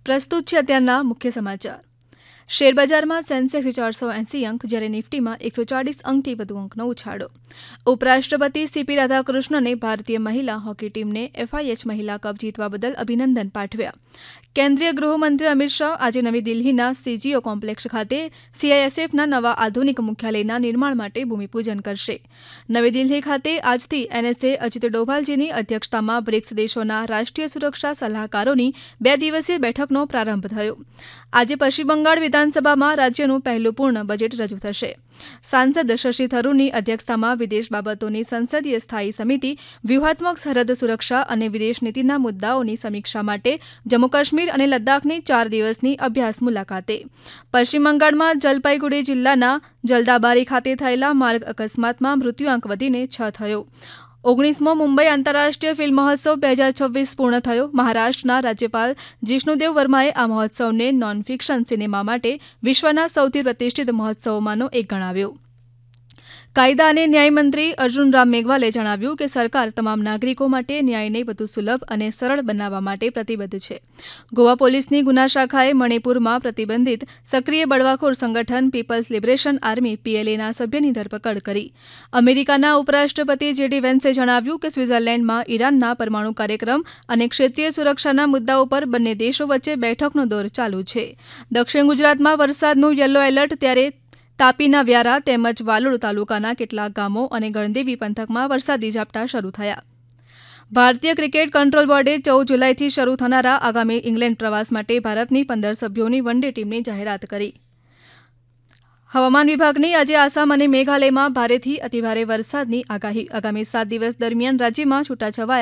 પ્રસ્તુત છે અત્યારના મુખ્ય સમાચાર। શેરબજારમાં સેન્સેક્સ 480 અંક જ્યારે નિફ્ટીમાં 140 અંકથી વધુ અંકનો ઉછાળો। ઉપરાષ્ટ્રપતિ સીપી રાધાકૃષ્ણને ભારતીય મહિલા હોકી ટીમને FIH મહિલા કપ જીતવા બદલ અભિનંદન પાઠવ્યા। કેન્દ્રીય ગૃહમંત્રી અમિત શાહ આજે નવી દિલ્હીના CGO કોમ્પ્લેક્સ ખાતે CISFના નવા આધુનિક મુખ્યાલયના નિર્માણ માટે ભૂમિપૂજન કરશે। નવી દિલ્હી ખાતે આજથી NSA અજીત ડોભાલજીની અધ્યક્ષતામાં બ્રિક્સ દેશોના રાષ્ટ્રીય સુરક્ષા સલાહકારોની 2 દિવસીય બેઠકનો પ્રારંભ થયો। આજે પશ્ચિમ બંગાળ વિધાનસભામાં રાજ્યનું પહેલું પૂર્ણ બજેટ રજૂ થશે। સાંસદ શશી થરૂરની અધ્યક્ષતામાં વિદેશ બાબતોની સંસદીય સ્થાયી સમિતિ વ્યૂહાત્મક સરહદ સુરક્ષા અને વિદેશ નીતિના મુદ્દાઓની સમીક્ષા માટે જમ્મુ કાશ્મીર અને લદ્દાખની 4 દિવસની અભ્યાસ મુલાકાતે। પશ્ચિમ બંગાળમાં જલપાઈગુડી જિલ્લાના જલદાબારી ખાતે થયેલા માર્ગ અકસ્માતમાં મૃત્યુઆંક વધીને 6 થયો। 19મો મુંબઈ આંતરરાષ્ટ્રીય ફિલ્મ મહોત્સવ 2026 પૂર્ણ થયો। મહારાષ્ટ્રના રાજ્યપાલ જિષ્ણુદેવ વર્માએ આ મહોત્સવને નોન ફિક્શન સિનેમા માટે વિશ્વના સૌથી પ્રતિષ્ઠિત મહોત્સવોમાંનો એક ગણાવ્યો। કાયદા અને ન્યાય મંત્રી અર્જુન રામ મેઘવાલે જણાવ્યું કે સરકાર તમામ નાગરિકો માટે ન્યાયને વધુ સુલભ અને સરળ બનાવવા માટે પ્રતિબદ્ધ છે। ગોવા પોલીસની ગુના શાખાએ મણિપુરમાં પ્રતિબંધિત સક્રિય બળવાખોર સંગઠન પીપલ્સ લિબરેશન આર્મી PLAના સભ્યની ધરપકડ કરી। અમેરિકાના ઉપરાષ્ટ્રપતિ JD વેન્સે જણાવ્યું કે સ્વિટ્ઝરલેન્ડમાં ઈરાનના પરમાણુ કાર્યક્રમ અને ક્ષેત્રીય સુરક્ષાના મુદ્દાઓ પર બંને દેશો વચ્ચે બેઠકનો દોર ચાલુ છે। દક્ષિણ ગુજરાતમાં વરસાદનું યલો એલર્ટ ત્યારે તાપીના વ્યારા તેમજ વાલોડ તાલુકાના કેટલાક ગામો અને ગણદેવી પંથકમાં વરસાદી ઝાપટા શરૂ થયા। ભારતીય ક્રિકેટ કંટ્રોલ બોર્ડે 14 જુલાઈથી શરૂ થનારા આગામી ઇંગ્લેન્ડ પ્રવાસ માટે ભારતની 15 સભ્યોની વન ડે ટીમની જાહેરાત કરી। હવામાન વિભાગની આજે આસામ અને મેઘાલયમાં ભારેથી અતિભારે વરસાદની આગાહી। આગામી 7 દિવસ દરમિયાન રાજ્યમાં છૂટાછવાયા